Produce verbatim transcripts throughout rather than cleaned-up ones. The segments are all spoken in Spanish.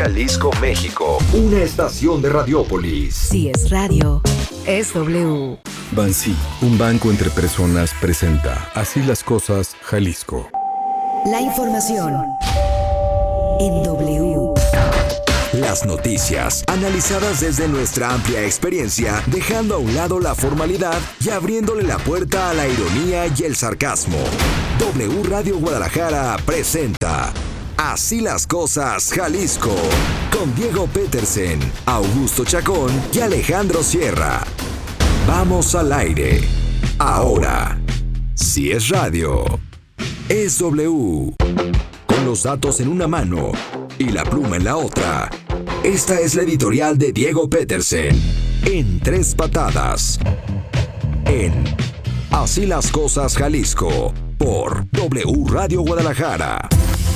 Jalisco, México. Una estación de Radiópolis. Si es radio, es W. Bansi, un banco entre personas, presenta Así las cosas, Jalisco. La información en W. Las noticias, analizadas desde nuestra amplia experiencia, dejando a un lado la formalidad y abriéndole la puerta a la ironía y el sarcasmo. W Radio Guadalajara presenta Así las cosas, Jalisco, con Diego Petersen, Augusto Chacón y Alejandro Sierra. Vamos al aire. Ahora, si es radio, es W. Con los datos en una mano y la pluma en la otra. Esta es la editorial de Diego Petersen, en tres patadas. En Así las cosas, Jalisco, por W Radio Guadalajara.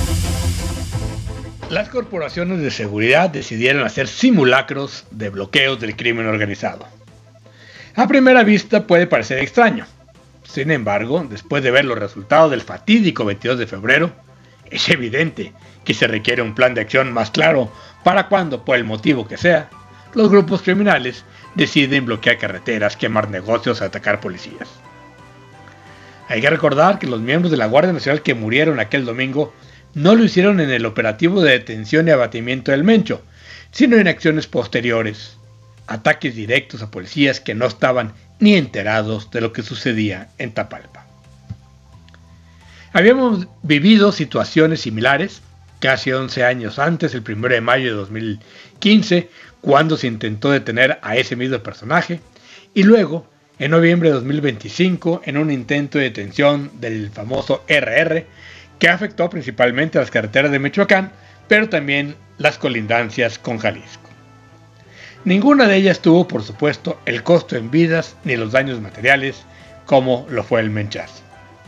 Las corporaciones de seguridad decidieron hacer simulacros de bloqueos del crimen organizado. A primera vista puede parecer extraño. Sin embargo, después de ver los resultados del fatídico veintidós de febrero, es evidente que se requiere un plan de acción más claro para cuando, por el motivo que sea, los grupos criminales deciden bloquear carreteras, quemar negocios o atacar policías. Hay que recordar que los miembros de la Guardia Nacional que murieron aquel domingo no lo hicieron en el operativo de detención y abatimiento del Mencho, sino en acciones posteriores, ataques directos a policías que no estaban ni enterados de lo que sucedía en Tapalpa. Habíamos vivido situaciones similares casi once años antes, el primero de mayo de dos mil quince, cuando se intentó detener a ese mismo personaje, y luego, en noviembre de dos mil veinticinco, en un intento de detención del famoso erre erre, que afectó principalmente a las carreteras de Michoacán, pero también las colindancias con Jalisco. Ninguna de ellas tuvo, por supuesto, el costo en vidas ni los daños materiales, como lo fue el Menchazo.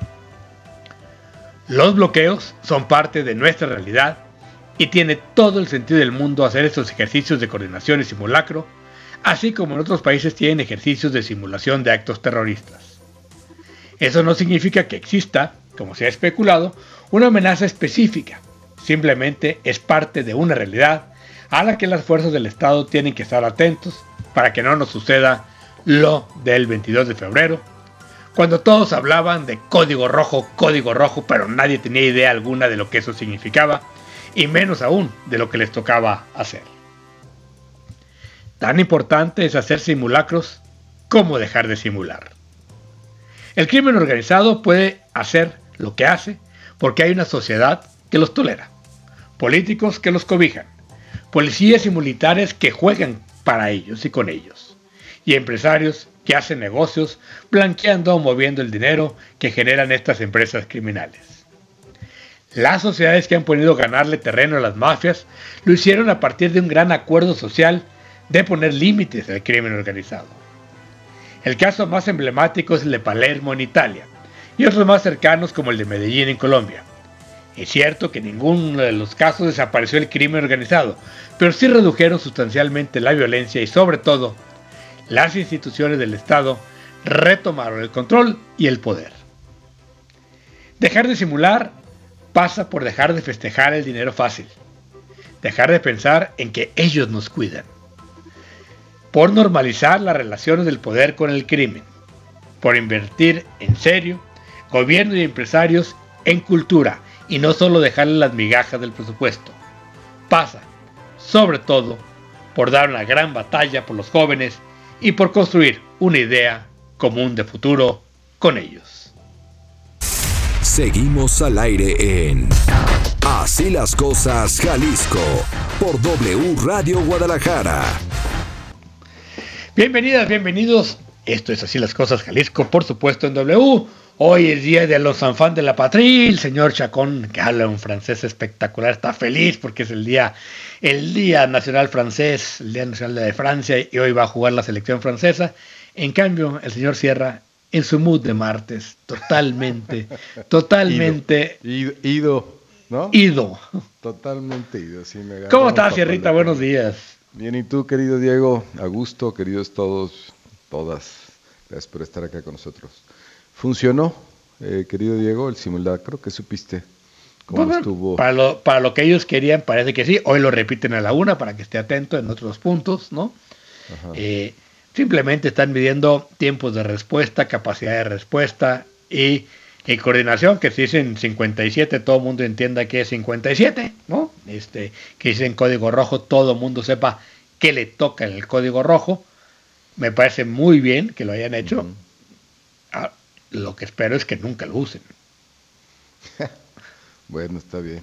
Los bloqueos son parte de nuestra realidad y tiene todo el sentido del mundo hacer estos ejercicios de coordinación y simulacro, así como en otros países tienen ejercicios de simulación de actos terroristas. Eso no significa que exista, como se ha especulado, una amenaza específica, simplemente es parte de una realidad a la que las fuerzas del Estado tienen que estar atentos para que no nos suceda lo del veintidós de febrero, cuando todos hablaban de código rojo, código rojo, pero nadie tenía idea alguna de lo que eso significaba, y menos aún de lo que les tocaba hacer. Tan importante es hacer simulacros como dejar de simular. El crimen organizado puede hacer lo que hace porque hay una sociedad que los tolera, políticos que los cobijan, policías y militares que juegan para ellos y con ellos, y empresarios que hacen negocios blanqueando o moviendo el dinero que generan estas empresas criminales. Las sociedades que han podido ganarle terreno a las mafias lo hicieron a partir de un gran acuerdo social de poner límites al crimen organizado. El caso más emblemático es el de Palermo en Italia, y otros más cercanos como el de Medellín en Colombia. Es cierto que en ninguno de los casos desapareció el crimen organizado, pero sí redujeron sustancialmente la violencia y sobre todo, las instituciones del Estado retomaron el control y el poder. Dejar de simular pasa por dejar de festejar el dinero fácil, dejar de pensar en que ellos nos cuidan, por normalizar las relaciones del poder con el crimen, por invertir en serio, gobierno y empresarios en cultura y no solo dejarle las migajas del presupuesto. Pasa, sobre todo, por dar una gran batalla por los jóvenes y por construir una idea común de futuro con ellos. Seguimos al aire en Así las cosas, Jalisco, por W Radio Guadalajara. Bienvenidas, bienvenidos. Esto es Así las cosas, Jalisco, por supuesto en W. Hoy es día de los enfants de la patrie. El señor Chacón, que habla un francés espectacular, está feliz porque es el día, el día nacional francés, el día nacional de Francia, y hoy va a jugar la selección francesa. En cambio, el señor Sierra, en su mood de martes, totalmente, totalmente ido, ido, ¿no? Ido. Totalmente ido. Sí, me ¿Cómo estás, Sierrita? Buenos días. Bien, ¿y tú, querido Diego? A gusto, queridos todos, todas. Gracias por estar acá con nosotros. ¿Funcionó, eh, querido Diego, el simulacro? ¿Qué supiste? ¿Cómo Bueno, estuvo? para lo, para lo que ellos querían, parece que sí. Hoy lo repiten a la una para que esté atento en otros puntos, ¿no? Eh, simplemente están midiendo tiempos de respuesta, capacidad de respuesta y, y coordinación, que si dicen cincuenta y siete, todo el mundo entienda que es cincuenta y siete, ¿no? Este, que dicen código rojo, todo el mundo sepa qué le toca en el código rojo. Me parece muy bien que lo hayan hecho. Uh-huh. Ah, lo que espero es que nunca lo usen. Bueno, está bien.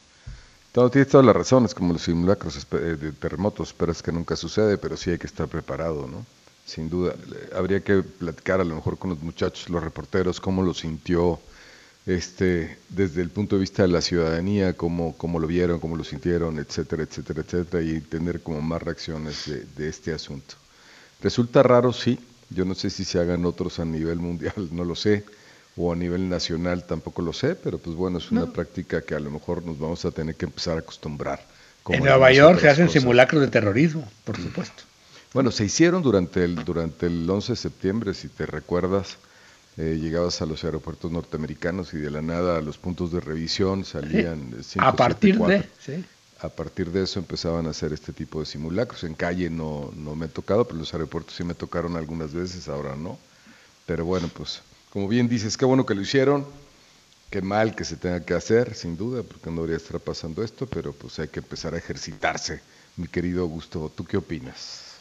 Todo, tienes toda la razón, es como los simulacros de terremotos, pero es que nunca sucede, pero sí hay que estar preparado, ¿no? Sin duda. Habría que platicar a lo mejor con los muchachos, los reporteros, cómo lo sintió este, desde el punto de vista de la ciudadanía, cómo, cómo lo vieron, cómo lo sintieron, etcétera, etcétera, etcétera, y tener como más reacciones de, de este asunto. Resulta raro, sí, yo no sé si se hagan otros a nivel mundial, no lo sé, o a nivel nacional tampoco lo sé, pero pues bueno, es una no. práctica que a lo mejor nos vamos a tener que empezar a acostumbrar. En Nueva York se hacen cosas. simulacros de terrorismo, por supuesto. Bueno, se hicieron durante el, durante el once de septiembre, si te recuerdas, eh, llegabas a los aeropuertos norteamericanos y de la nada a los puntos de revisión salían sí. cinco, a partir siete, cuatro. de... Sí. A partir de eso empezaban a hacer este tipo de simulacros. En calle no, no me he tocado, pero en los aeropuertos sí me tocaron algunas veces, ahora no. Pero bueno, pues... Como bien dices, qué bueno que lo hicieron, qué mal que se tenga que hacer, sin duda, porque no debería estar pasando esto, pero pues hay que empezar a ejercitarse. Mi querido Augusto, ¿tú qué opinas?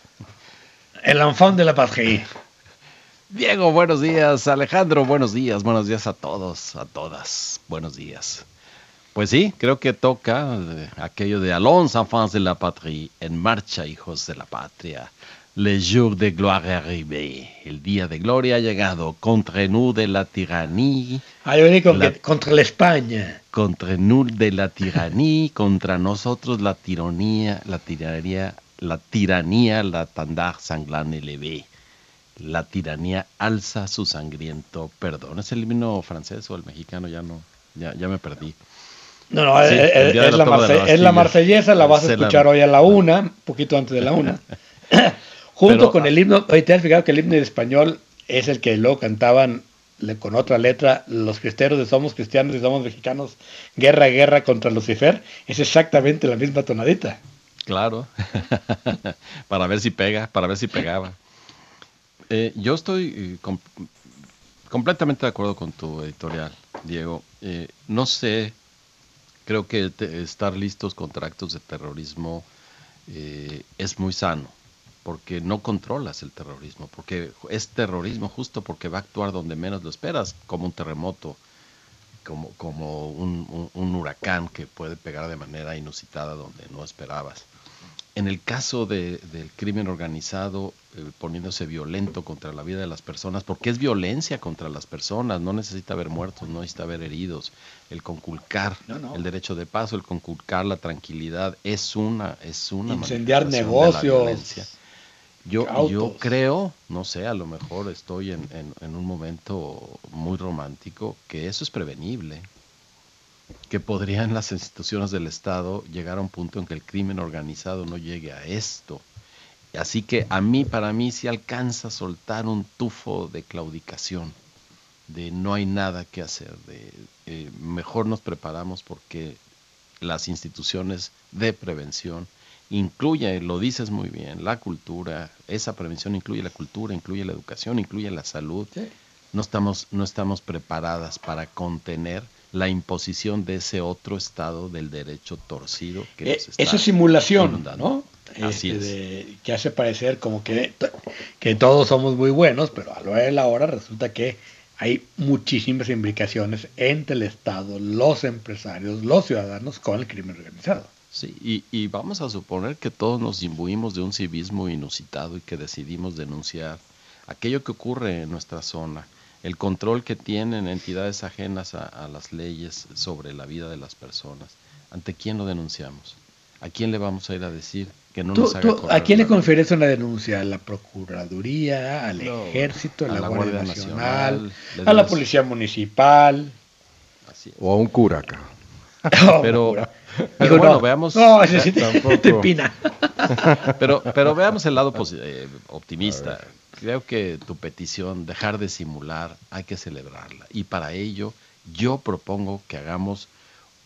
El enfant de la patrie. Diego, buenos días. Alejandro, buenos días. Buenos días a todos, a todas. Buenos días. Pues sí, creo que toca eh, aquello de Allons, enfants de la patrie, en marcha, hijos de la patria. Le jour de gloire arrivé, el día de gloria ha llegado, contre nous de la tiranía. Ah, yo digo la, que contra la España. Contre nous de la tiranía, contra nosotros la tiranía, la tiranía, la tiranía, la tandar sanglant élevé. La tiranía alza su sangriento perdón. ¿Es el himno francés o el mexicano? Ya no, ya, ya me perdí. No, no, sí, es, es, la, la Marse- es la marsellesa, la vas a escuchar la... hoy a la una, un poquito antes de la una. Junto Pero, con el himno, hoy te has fijado que el himno en español es el que luego cantaban le, con otra letra los cristeros de Somos Cristianos y Somos Mexicanos, guerra, guerra contra Lucifer, es exactamente la misma tonadita. Claro, para ver si pega, para ver si pegaba. Eh, yo estoy eh, com- completamente de acuerdo con tu editorial, Diego. Eh, no sé, creo que te, estar listos contra actos de terrorismo eh, es muy sano. Porque no controlas el terrorismo, porque es terrorismo justo porque va a actuar donde menos lo esperas, como un terremoto, como, como un, un, un huracán que puede pegar de manera inusitada donde no esperabas. En el caso de, del crimen organizado, eh, poniéndose violento contra la vida de las personas, porque es violencia contra las personas, no necesita haber muertos, no necesita haber heridos. El conculcar no, no. el derecho de paso, el conculcar la tranquilidad, es una, es una incendiar negocios. Yo, yo creo, no sé, a lo mejor estoy en, en, en un momento muy romántico, que eso es prevenible, que podrían las instituciones del Estado llegar a un punto en que el crimen organizado no llegue a esto. Así que a mí, para mí, sí alcanza a soltar un tufo de claudicación, de no hay nada que hacer, de eh, mejor nos preparamos porque las instituciones de prevención incluye, lo dices muy bien, la cultura, esa prevención incluye la cultura, incluye la educación, incluye la salud. Sí. No estamos, no estamos preparadas para contener la imposición de ese otro estado del derecho torcido que eh, nos está esa simulación, inundando. ¿no? Así este, es. De, que hace parecer como que, que todos somos muy buenos, pero a lo de la hora resulta que hay muchísimas implicaciones entre el Estado, los empresarios, los ciudadanos con el crimen organizado. Sí, y, y vamos a suponer que todos nos imbuimos de un civismo inusitado y que decidimos denunciar aquello que ocurre en nuestra zona, el control que tienen entidades ajenas a, a las leyes sobre la vida de las personas. ¿Ante quién lo denunciamos? ¿A quién le vamos a ir a decir que no ¿Tú, nos haga tú, correr ¿A quién le la vida? confieres una denuncia? ¿A la Procuraduría? ¿Al No, Ejército? ¿A la, la Guardia, Guardia Nacional? Nacional ¿A la Policía Municipal? Así es. O a un cura, acá. Oh, Pero, cura. pero Digo, bueno, no, veamos. No, ese sí te, Tampoco. te pina. Pero, pero veamos el lado posi- eh, optimista. Creo que tu petición, dejar de simular, hay que celebrarla. Y para ello, yo propongo que hagamos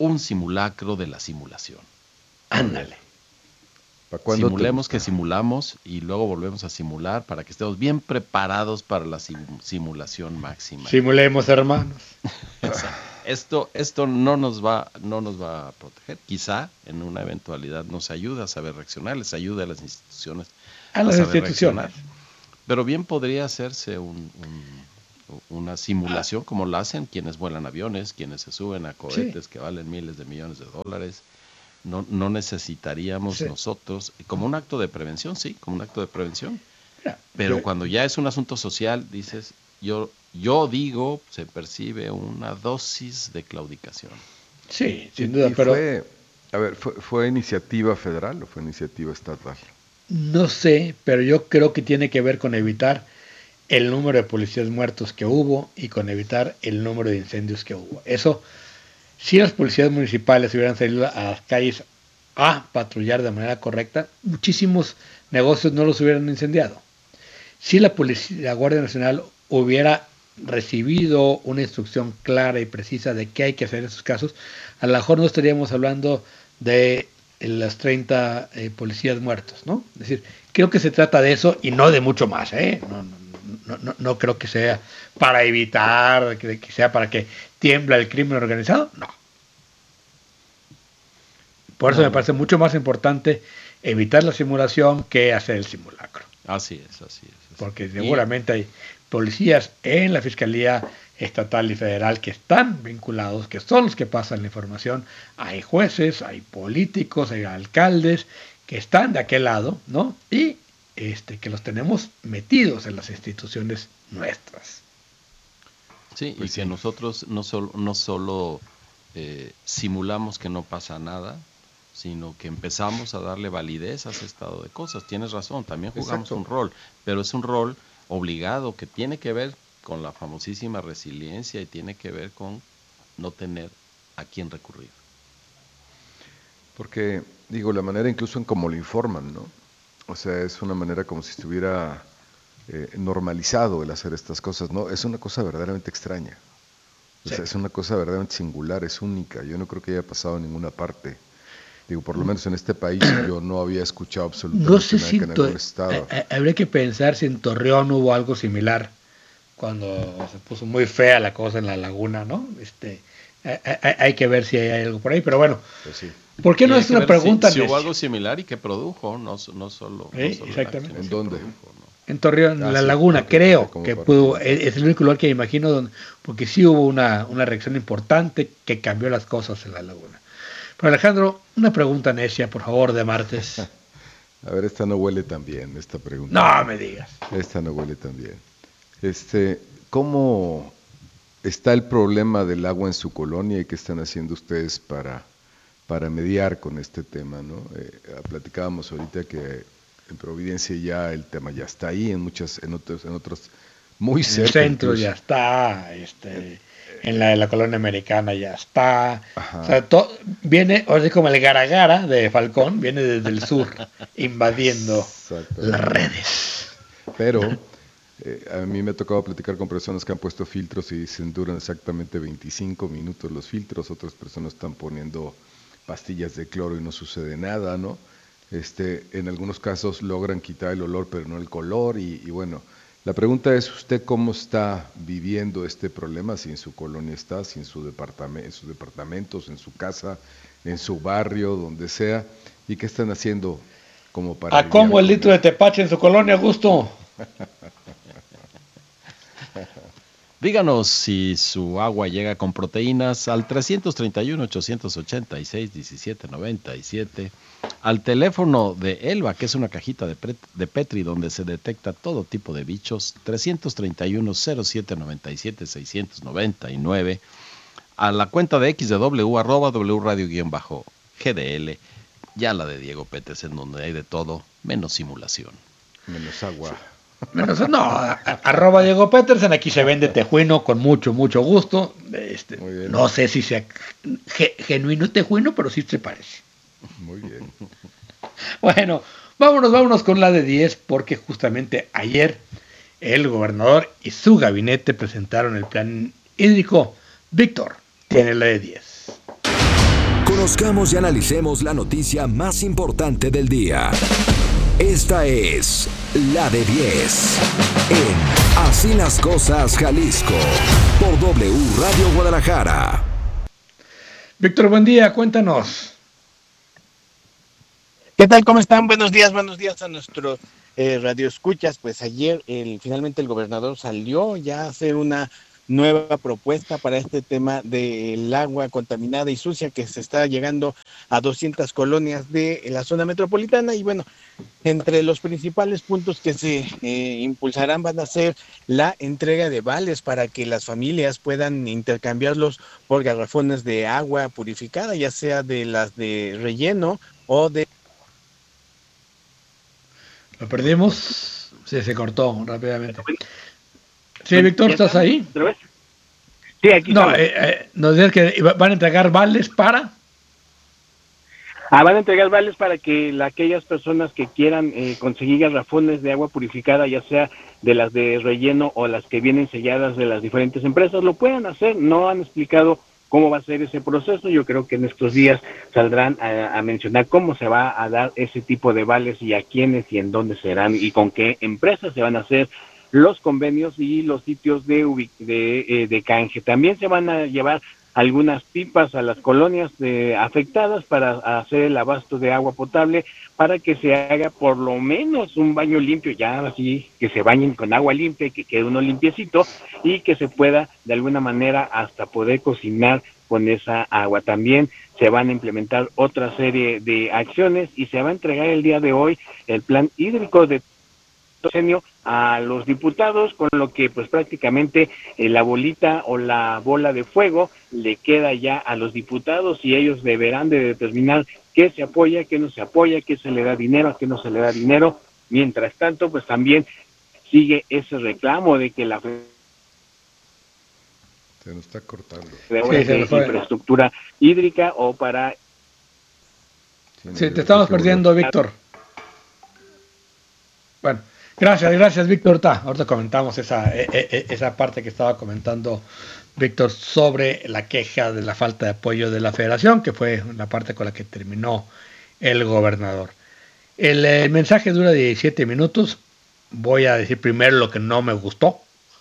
un simulacro de la simulación. Ándale. ¿Para cuándo Simulemos te- que simulamos y luego volvemos a simular para que estemos bien preparados para la sim- simulación máxima. Simulemos, hermanos. O sea, esto, esto no nos va, no nos va a proteger. Quizá en una eventualidad nos ayuda a saber reaccionar, les ayuda a las instituciones A las saber instituciones. reaccionar. Pero bien podría hacerse un, un- una simulación como la hacen quienes vuelan aviones, quienes se suben a cohetes Sí. que valen miles de millones de dólares. No, no necesitaríamos Sí. nosotros, como un acto de prevención, sí, como un acto de prevención. Mira, Pero yo- cuando ya es un asunto social, dices, yo, yo digo, se percibe una dosis de claudicación. Sí, sin y- duda, y pero fue, a ver, ¿fue, fue iniciativa federal o fue iniciativa estatal? no sé, pero yo creo que tiene que ver con evitar el número de policías muertos que hubo y con evitar el número de incendios que hubo. Eso, si las policías municipales hubieran salido a las calles a patrullar de manera correcta, muchísimos negocios no los hubieran incendiado. Si la policía, la Guardia Nacional hubiera recibido una instrucción clara y precisa de qué hay que hacer en esos casos, a lo mejor no estaríamos hablando de las treinta eh, policías muertos, ¿no? Es decir, creo que se trata de eso y no de mucho más, ¿eh? No, no, no, no, no creo que sea para evitar, que, que sea para que tiembla el crimen organizado, no. Por eso No, me no. parece mucho más importante evitar la simulación que hacer el simulacro. Así es, así es. así Porque es. seguramente hay policías en la Fiscalía Estatal y Federal que están vinculados, que son los que pasan la información. Hay jueces, hay políticos, hay alcaldes que están de aquel lado, ¿no? Y este, que los tenemos metidos en las instituciones nuestras. Sí, Pues y que sí. nosotros no solo, no solo eh, simulamos que no pasa nada, sino que empezamos a darle validez a ese estado de cosas. Tienes razón, también jugamos Exacto. un rol, pero es un rol obligado que tiene que ver con la famosísima resiliencia y tiene que ver con no tener a quién recurrir. Porque, digo, la manera incluso en cómo lo informan, ¿no? O sea, es una manera como si estuviera eh, normalizado el hacer estas cosas, ¿no? Es una cosa verdaderamente extraña. O Sí. sea, es una cosa verdaderamente singular, es única. Yo no creo que haya pasado en ninguna parte. Digo, por lo menos en este país yo no había escuchado absolutamente No sé nada si que en en to- algún estado. ha- ha- habría que pensar si en Torreón hubo algo similar cuando se puso muy fea la cosa en la laguna, ¿no? Este, hay, hay- hay que ver si hay algo por ahí, pero bueno, Pues sí. ¿por qué Y no hay es que una ver si- pregunta si, hubo necia? algo similar y que produjo, no, so- no solo, no Sí, solo exactamente. el acto, ¿En que dónde? produjo, ¿no? En Torreón, Ah, la sí, laguna, ok, creo ok, como que para pudo, que- es es el único lugar que imagino donde, porque sí hubo una, una reacción importante que cambió las cosas en la laguna. Pero Alejandro, una pregunta necia, por favor, de martes. A ver, esta no huele tan bien, esta pregunta. No me digas. Esta no huele tan bien. Este, ¿cómo está el problema del agua en su colonia y qué están haciendo ustedes para, para mediar con este tema, ¿no? Eh, platicábamos ahorita que en Providencia ya el tema ya está ahí, en muchas, en otros, en otros muy En el cerca. centro incluso. ya está, este, en la de la colonia americana ya está. Ajá. O sea, to- viene, o sea, como el gara-gara de Falcón, viene desde el sur, invadiendo Exactamente. las redes. Pero eh, a mí me ha tocado platicar con personas que han puesto filtros y dicen duran exactamente veinticinco minutos los filtros, otras personas están poniendo pastillas de cloro y no sucede nada, ¿no? Este, en algunos casos logran quitar el olor pero no el color y, y bueno, la pregunta es usted cómo está viviendo este problema, si en su colonia está, si en su departamento, en sus departamentos, en su casa, en su barrio, donde sea, y qué están haciendo como para ¿A lidiar cómo el con litro de esto. tepache en su colonia, Augusto? Díganos si su agua llega con proteínas al trescientos treinta y uno, ochocientos ochenta y seis, diecisiete noventa y siete, al teléfono de Elba, que es una cajita de, pre- de Petri donde se detecta todo tipo de bichos, trescientos treinta y uno, cero siete noventa y siete, seiscientos noventa y nueve, a la cuenta de X de W, arroba W radio guión bajo G D L, ya la de Diego Pérez, en donde hay de todo, menos simulación. Menos agua. Menos- no, a- a- arroba Diego Petersen, aquí se vende tejuino con mucho, mucho gusto. Este, Muy bien. no sé si sea ge- genuino tejuino, pero sí se parece. Muy bien. Bueno, vámonos, vámonos con la de diez, porque justamente ayer el gobernador y su gabinete presentaron el plan hídrico. Víctor tiene la de diez. Conozcamos y analicemos la noticia más importante del día. Esta es La de diez en Así las Cosas Jalisco por W Radio Guadalajara. Víctor, buen día, cuéntanos. ¿Qué tal? ¿Cómo están? Buenos días, buenos días a nuestro eh, radio escuchas. Pues ayer el, finalmente el gobernador salió ya a hacer una nueva propuesta para este tema del agua contaminada y sucia que se está llegando a doscientas colonias de la zona metropolitana. Y bueno, entre los principales puntos que se eh, impulsarán van a ser la entrega de vales para que las familias puedan intercambiarlos por garrafones de agua purificada, ya sea de las de relleno o de... ¿Lo perdimos? Sí, se cortó rápidamente. Sí, Víctor, ¿estás ahí? Sí, aquí No, eh, eh, nos dices que van a entregar vales para... Ah, van a entregar vales para que la, aquellas personas que quieran eh, conseguir garrafones de agua purificada, ya sea de las de relleno o las que vienen selladas de las diferentes empresas, lo puedan hacer. No han explicado cómo va a ser ese proceso. Yo creo que en estos días saldrán a, a mencionar cómo se va a dar ese tipo de vales y a quiénes y en dónde serán y con qué empresas se van a hacer los convenios y los sitios de, de, eh, de canje. También se van a llevar algunas pipas a las colonias de, afectadas para hacer el abasto de agua potable, para que se haga por lo menos un baño limpio, ya así que se bañen con agua limpia, que quede uno limpiecito y que se pueda de alguna manera hasta poder cocinar con esa agua. También se van a implementar otra serie de acciones y se va a entregar el día de hoy el plan hídrico de a los diputados, con lo que pues prácticamente eh, la bolita o la bola de fuego le queda ya a los diputados y ellos deberán de determinar qué se apoya, qué no se apoya, qué se le da dinero, a qué no se le da dinero. Mientras tanto, pues también sigue ese reclamo de que la se nos está cortando sí, de infraestructura hídrica o para sí, te estamos perdiendo, Víctor. Bueno, gracias, gracias, Víctor. Ta, ahorita comentamos esa, esa parte que estaba comentando Víctor sobre la queja de la falta de apoyo de la federación, que fue la parte con la que terminó el gobernador. El, el mensaje dura diecisiete minutos. Voy a decir primero lo que no me gustó.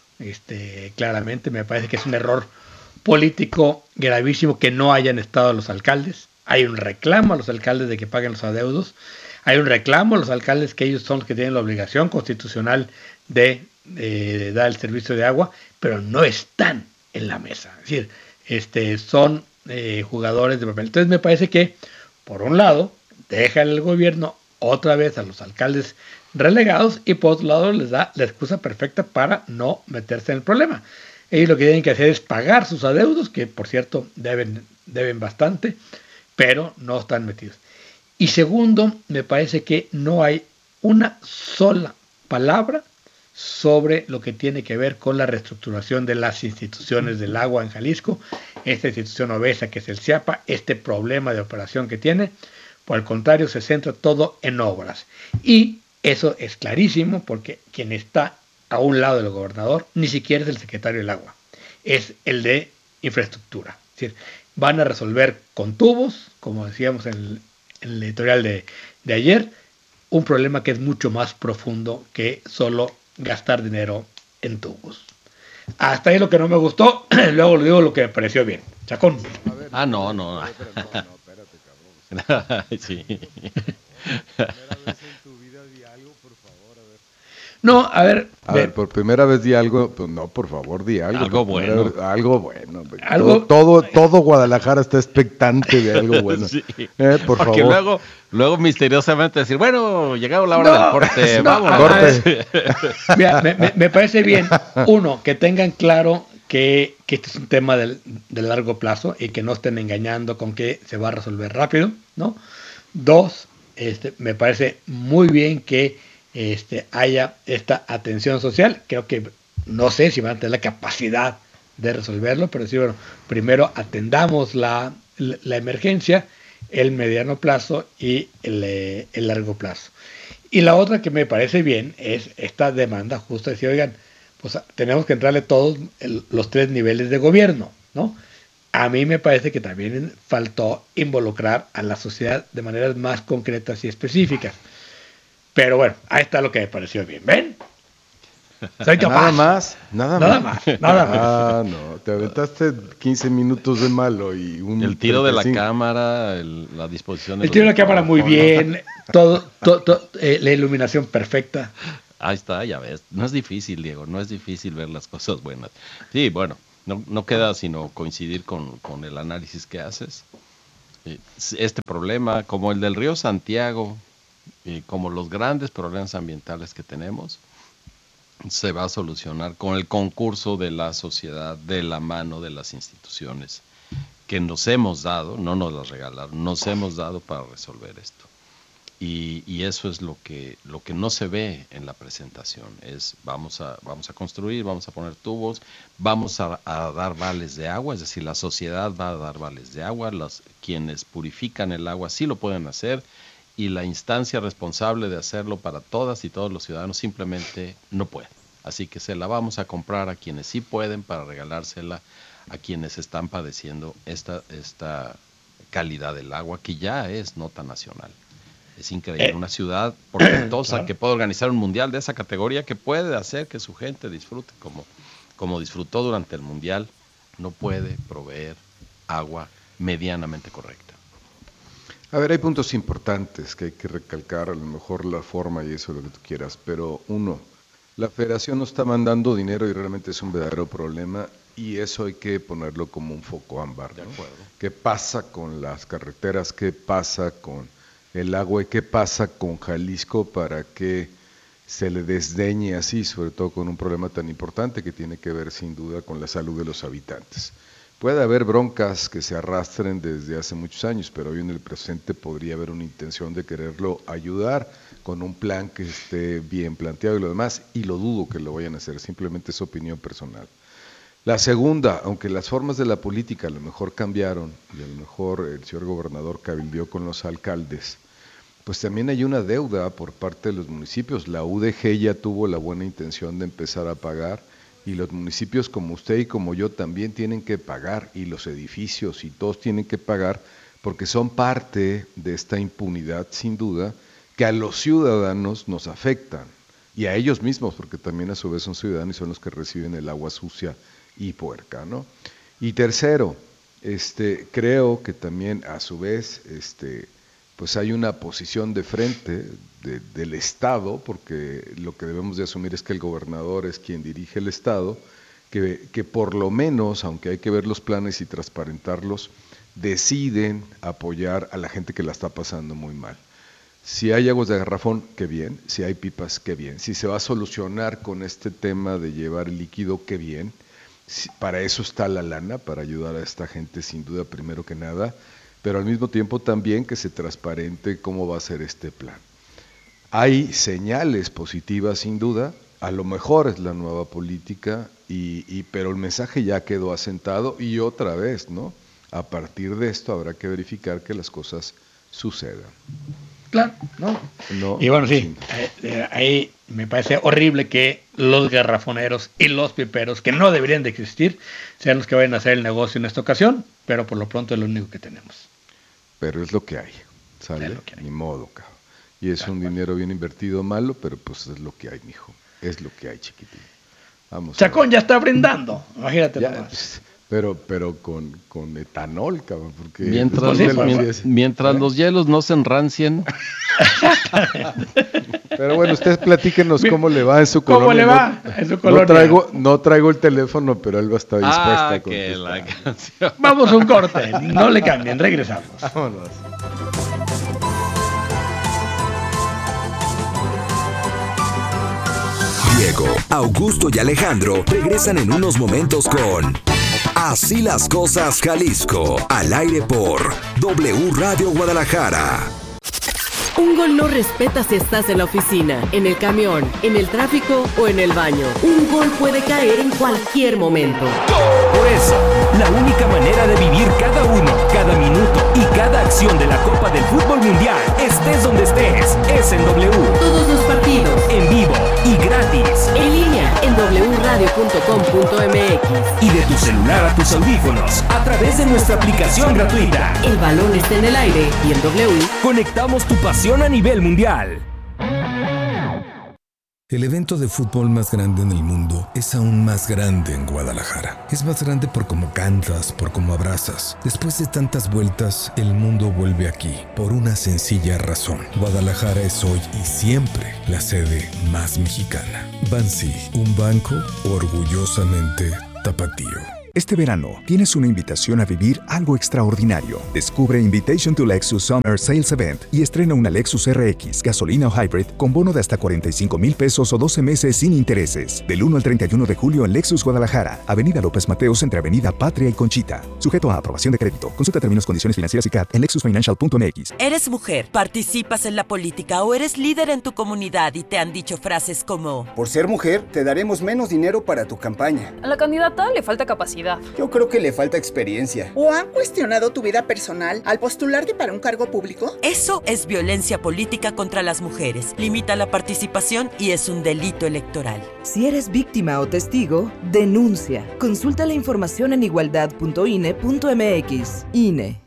Este, claramente me parece que es un error político gravísimo que no hayan estado los alcaldes. Hay un reclamo a los alcaldes de que paguen los adeudos. Hay un reclamo a los alcaldes que ellos son los que tienen la obligación constitucional de, de, de dar el servicio de agua, pero no están en la mesa. Es decir, este, son eh, jugadores de papel. Entonces me parece que, por un lado, deja el gobierno otra vez a los alcaldes relegados y por otro lado les da la excusa perfecta para no meterse en el problema. Ellos lo que tienen que hacer es pagar sus adeudos, que por cierto deben, deben bastante, pero no están metidos. Y segundo, me parece que no hay una sola palabra sobre lo que tiene que ver con la reestructuración de las instituciones del agua en Jalisco, esta institución obesa que es el CIAPA, este problema de operación que tiene. Por el contrario, se centra todo en obras. Y eso es clarísimo porque quien está a un lado del gobernador ni siquiera es el secretario del agua, es el de infraestructura. Es decir, van a resolver con tubos, como decíamos en el en el editorial de, de ayer, un problema que es mucho más profundo que solo gastar dinero en tubos. Hasta ahí lo que no me gustó, luego le digo lo que me pareció bien. Chacón. A ver, ah, no, no. No, espérate, no, espérate, cabrón. Sí. Primera vez en tu vida di algo, por favor, a ver. No, a ver. A ver, por primera vez di algo, pues no, por favor, di algo. Algo bueno. Vez, algo bueno. ¿Algo? Todo, todo, todo Guadalajara está expectante de algo bueno. Sí. Eh, por Porque favor. luego, luego misteriosamente decir, bueno, llegado la hora no, del corte, no, vamos. Corte. Mira, me, me, me parece bien, uno, que tengan claro que, que este es un tema de, de largo plazo y que no estén engañando con que se va a resolver rápido, ¿no? Dos, este, me parece muy bien que Este, haya esta atención social. Creo que no sé si van a tener la capacidad de resolverlo, pero sí, bueno, primero atendamos la, la, la emergencia, el mediano plazo y el, el largo plazo. Y la otra que me parece bien es esta demanda justa de decir, oigan, pues tenemos que entrarle todos el, los tres niveles de gobierno, ¿no? a mí me parece que también faltó involucrar a la sociedad de maneras más concretas y específicas. Pero bueno, ahí está lo que me pareció bien. ¿Ven? Soy capaz. Nada más, nada, Nada más. más, nada más. Ah, no, te aventaste quince minutos de malo y un El tiro de la treinta y cinco. cámara, el- la disposición de El los tiro de la cámara muy micrófonos. bien, todo, todo, todo, eh, la iluminación perfecta. Ahí está, ya ves. No es difícil, Diego, no es difícil ver las cosas buenas. Sí, bueno, no, no queda sino coincidir con, con el análisis que haces. Eh, Este problema, como el del río Santiago, y como los grandes problemas ambientales que tenemos, se va a solucionar con el concurso de la sociedad, de la mano de las instituciones que nos hemos dado, no nos las regalaron, nos hemos dado para resolver esto. Y, y eso es lo que, lo que no se ve en la presentación, es vamos a, vamos a construir, vamos a poner tubos, vamos a, a dar vales de agua, es decir, la sociedad va a dar vales de agua, los, quienes purifican el agua sí lo pueden hacer, y la instancia responsable de hacerlo para todas y todos los ciudadanos simplemente no puede. Así que se la vamos a comprar a quienes sí pueden para regalársela a quienes están padeciendo esta, esta calidad del agua que ya es nota nacional. Es increíble, Eh, una ciudad portentosa claro. que puede organizar un mundial de esa categoría, que puede hacer que su gente disfrute como, como disfrutó durante el mundial, no puede proveer agua medianamente correcta. A ver, hay puntos importantes que hay que recalcar, a lo mejor la forma y eso lo que tú quieras, pero uno, la federación no está mandando dinero y realmente es un verdadero problema y eso hay que ponerlo como un foco ámbar, ¿no? ¿Qué pasa con las carreteras? ¿Qué pasa con el agua? ¿Y qué pasa con Jalisco para que se le desdeñe así, sobre todo con un problema tan importante que tiene que ver sin duda con la salud de los habitantes? Puede haber broncas que se arrastren desde hace muchos años, pero hoy en el presente podría haber una intención de quererlo ayudar con un plan que esté bien planteado y lo demás, y lo dudo que lo vayan a hacer, simplemente es opinión personal. La segunda, aunque las formas de la política a lo mejor cambiaron y a lo mejor el señor gobernador cabildeó con los alcaldes, pues también hay una deuda por parte de los municipios. La U D G ya tuvo la buena intención de empezar a pagar y los municipios como usted y como yo también tienen que pagar, y los edificios y todos tienen que pagar porque son parte de esta impunidad sin duda que a los ciudadanos nos afectan y a ellos mismos porque también a su vez son ciudadanos y son los que reciben el agua sucia y puerca, ¿no? Y tercero, este, creo que también a su vez este, pues hay una posición de frente de, del Estado, porque lo que debemos de asumir es que el gobernador es quien dirige el Estado, que, que por lo menos, aunque hay que ver los planes y transparentarlos, deciden apoyar a la gente que la está pasando muy mal. Si hay aguas de garrafón, qué bien. Si hay pipas, qué bien. Si se va a solucionar con este tema de llevar líquido, qué bien. Si, para eso está la lana, para ayudar a esta gente sin duda primero que nada, pero al mismo tiempo también que se transparente cómo va a ser este plan. Hay señales positivas sin duda, a lo mejor es la nueva política, y, y, pero el mensaje ya quedó asentado y otra vez, ¿no? A partir de esto habrá que verificar que las cosas sucedan. Claro, ¿no? No, Y bueno, sí, sin- eh, eh, ahí me parece horrible que los garrafoneros y los piperos, que no deberían de existir, sean los que vayan a hacer el negocio en esta ocasión, pero por lo pronto es lo único que tenemos. pero es lo que hay, ¿sale? Es lo que hay. Ni modo, cabrón. Y es Tal un cual. dinero bien invertido malo, pero pues es lo que hay, mijo. Es lo que hay, chiquitín. Vamos. a Chacón ver. ya está brindando, imagínate Ya, nomás. pues, pero pero con, con etanol, cabrón, porque Mientras, Pues sí, después de la pues, fiesta- mientras los hielos no se enrancien, Pero bueno, ustedes platíquenos cómo le va en su ¿Cómo colonia. le No- va en su colonia? No traigo, no traigo el teléfono, pero él va a estar dispuesta ah, a que la contestar. canción. Vamos a un corte, no le cambien, regresamos. Vámonos. Diego, Augusto y Alejandro regresan en unos momentos con Así las cosas Jalisco, al aire por W Radio Guadalajara. Un gol no respeta si estás en la oficina, en el camión, en el tráfico o en el baño. Un gol puede caer en cualquier momento. Por eso, la única manera de vivir cada uno, cada minuto y cada acción de la Copa del Fútbol Mundial, estés donde estés, es en W. Todos los partidos, En vivo y gratis. en línea, en doble u radio punto com punto m x. Y de tu celular a tus audífonos, a través de nuestra aplicación gratuita. El balón está en el aire y en W conectamos tu pasión a nivel mundial. El evento de fútbol más grande en el mundo es aún más grande en Guadalajara. Es más grande por cómo cantas, por cómo abrazas. Después de tantas vueltas, el mundo vuelve aquí, por una sencilla razón. Guadalajara es hoy y siempre la sede más mexicana. Bansi, un banco orgullosamente tapatío. Este verano tienes una invitación a vivir algo extraordinario. Descubre Invitation to Lexus Summer Sales Event y estrena una Lexus R X, gasolina o hybrid, con bono de hasta cuarenta y cinco mil pesos o doce meses sin intereses. Del uno al treinta y uno de julio en Lexus Guadalajara, Avenida López Mateos entre Avenida Patria y Conchita. Sujeto a aprobación de crédito. Consulta términos, condiciones financieras y C A T en lexus financial punto m x. ¿Eres mujer, participas en la política o eres líder en tu comunidad y te han dicho frases como: por ser mujer, te daremos menos dinero para tu campaña? A la candidata le falta capacidad. Yo creo que le falta experiencia. ¿O han cuestionado tu vida personal al postularte para un cargo público? Eso es violencia política contra las mujeres. Limita la participación y es un delito electoral. Si eres víctima o testigo, denuncia. Consulta la información en igualdad punto i n e punto m x. I N E.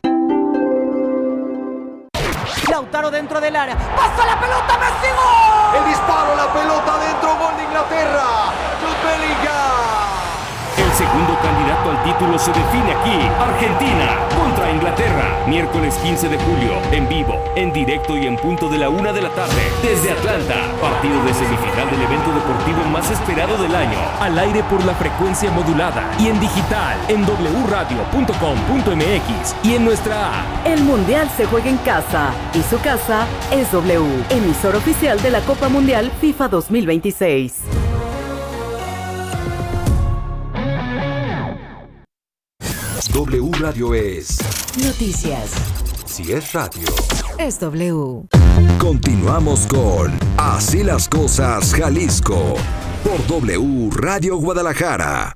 Lautaro dentro del área. ¡Pasa la pelota, Messi! ¡Gol! El disparo, la pelota dentro, gol de Inglaterra. Jude Bellingham. El segundo candidato al título se define aquí. Argentina contra Inglaterra. Miércoles quince de julio, en vivo, en directo y en punto de la una de la tarde. Desde Atlanta, partido de semifinal del evento deportivo más esperado del año. Al aire por la frecuencia modulada y en digital, en doble u radio punto com punto m x y en nuestra app. El Mundial se juega en casa y su casa es W, emisor oficial de la Copa Mundial FIFA dos mil veintiséis. W Radio es noticias. Si es radio, es W. Continuamos con Así las Cosas Jalisco por W Radio Guadalajara.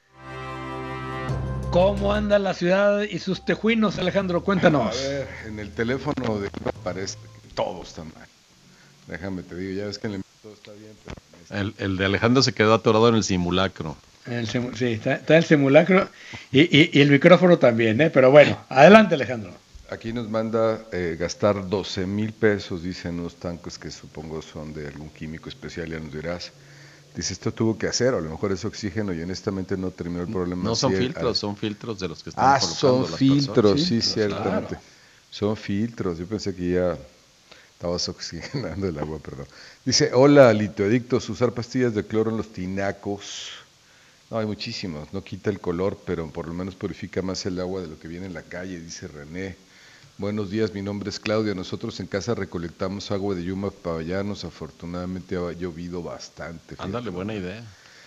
¿Cómo anda la ciudad y sus tejuinos, Alejandro? Cuéntanos. A ver, en el teléfono de parece que todo está mal. Déjame te digo, ya ves que en el todo está bien, pero el, el de Alejandro se quedó atorado en el simulacro. El simu- sí, está, está el simulacro y, y, y el micrófono también, ¿eh? Pero bueno, adelante, Alejandro. Aquí nos manda eh, gastar doce mil pesos, dicen unos tanques que supongo son de algún químico especial, ya nos dirás. Dice, esto tuvo que hacer, o a lo mejor es oxígeno y honestamente no terminó el problema. No son sí, filtros, a... son filtros de los que están ah, colocando son las filtros, personas. sí, Sí, ciertamente. claro. Son filtros, yo pensé que ya estabas oxigenando el agua, perdón. Dice, hola, litoadictos, usar pastillas de cloro en los tinacos. No, hay muchísimos, no quita el color, pero por lo menos purifica más el agua de lo que viene en la calle, dice René. Buenos días, mi nombre es Claudia, nosotros en casa recolectamos agua de Yuma Pavallanos, afortunadamente ha llovido bastante. Fíjate. Ándale, buena idea.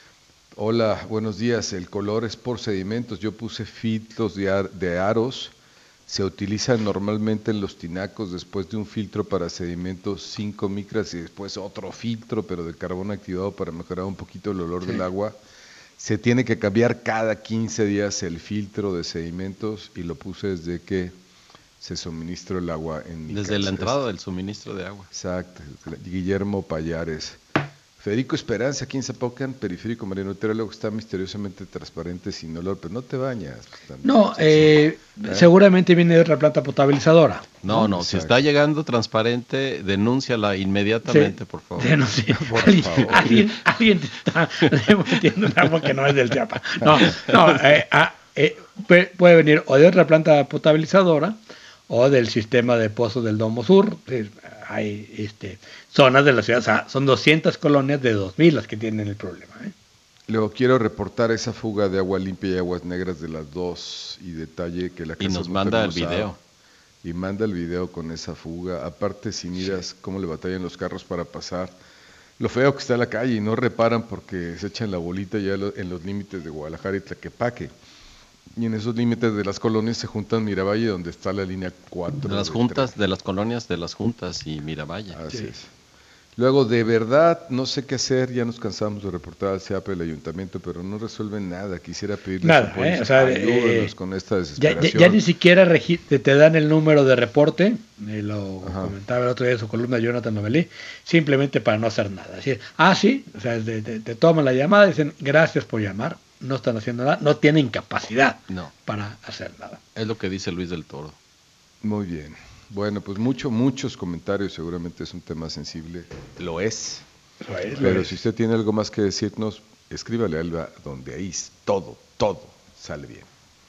Hola, buenos días, el color es por sedimentos, yo puse filtros de, ar- de aros, se utilizan normalmente en los tinacos después de un filtro para sedimentos cinco micras y después otro filtro, pero de carbón activado para mejorar un poquito el olor sí. del agua. Se tiene que cambiar cada quince días el filtro de sedimentos y lo puse desde que se suministró el agua en mi Desde casa. la entrada del suministro de agua. Exacto. Guillermo Payares. Federico Esperanza, aquí en Zapopan, periférico Mariano Otero, luego está misteriosamente transparente sin olor, pero no te bañas. No, eh, ¿Eh? seguramente viene de otra planta potabilizadora. No, no, no si está llegando transparente, denúnciala inmediatamente, sí. por favor. Denuncia. Por alguien, favor. Alguien, alguien está metiendo un agua que no es del Chiapa. No, no, eh, ah, eh, puede venir o de otra planta potabilizadora o del sistema de pozos del Domo Sur. Hay este, zonas de la ciudad, o sea, son doscientas colonias de dos mil las que tienen el problema. ¿eh? Luego quiero reportar esa fuga de agua limpia y aguas negras de las dos y detalle que la casa y nos manda el video. Y manda el video con esa fuga. Aparte, si miras sí. cómo le batallan los carros para pasar, lo feo que está en la calle y no reparan porque se echan la bolita ya en los límites de Guadalajara y Tlaquepaque. Y en esos límites de las colonias se juntan Miravalle, donde está la línea cuatro. De las juntas, de las colonias de las juntas y Miravalle. Así sí. es. Luego, de verdad, no sé qué hacer, ya nos cansamos de reportar al C E A P, el ayuntamiento, pero no resuelven nada. Quisiera pedirles nada, apoyo, eh, o sea, ayúdenos eh, con esta ya, desesperación. ya, ya ni siquiera regi- te, te dan el número de reporte, eh, lo Ajá. comentaba el otro día en su columna Jonathan Novelí, simplemente para no hacer nada. Así, ah, sí, o sea, te, te, te toman la llamada y dicen, gracias por llamar, no están haciendo nada, no tienen capacidad no. para hacer nada. Es lo que dice Luis del Toro. Muy bien. Bueno, pues mucho, muchos comentarios, seguramente es un tema sensible, lo es, lo es pero lo es. Si usted tiene algo más que decirnos, escríbale a Elba, donde ahí todo, todo sale bien.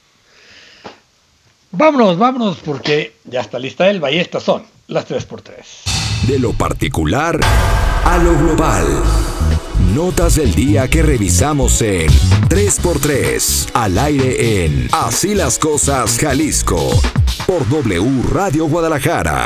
Vámonos, vámonos, porque ya está lista Elba y estas son las tres por tres. De lo particular a lo global. Notas del día que revisamos en tres por tres, al aire en Así las Cosas Jalisco, por W Radio Guadalajara.